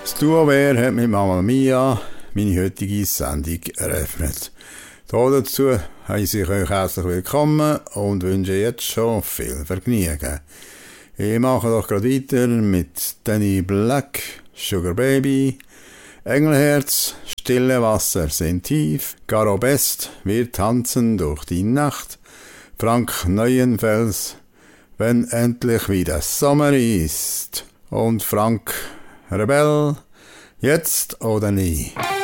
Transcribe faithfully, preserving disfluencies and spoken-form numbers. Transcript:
Duo Wer hat mit Mamma Mia meine heutige Sendung eröffnet. Dazu heiße ich euch herzlich willkommen und wünsche jetzt schon viel Vergnügen. Ich mache doch gerade weiter mit Danny Black, Sugar Baby, Engelherz, Stille Wasser sind tief, Garo Best, Wir tanzen durch die Nacht, Frank Neuenfels, Wenn endlich wieder Sommer ist, und Frank Rebell, Jetzt oder nie.